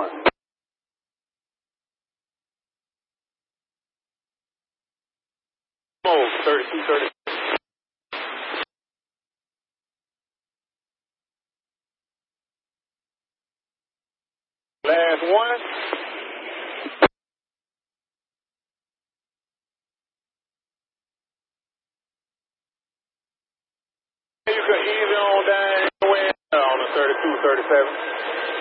1. Oh, 32, 30. Last one. You can easy on down on the 32, 37.